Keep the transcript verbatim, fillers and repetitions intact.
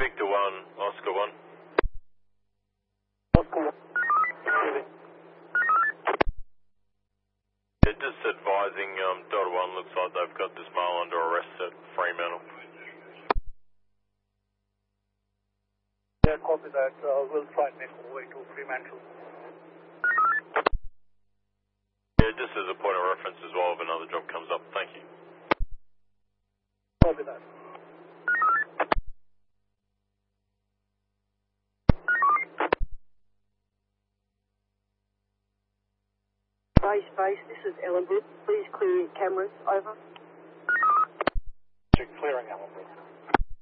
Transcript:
Victor one, Oscar one. Oscar one. Yeah, just advising, um, Delta one looks like they've got this male under arrest at Fremantle. Yeah, copy that. Uh, we'll try and make our way to Fremantle. Yeah, just as a point of reference as well if another job comes up. Thank you. Copy that. Base, base, this is Ellenbrook. Please clear your cameras. Over. Clearing Ellenbrook.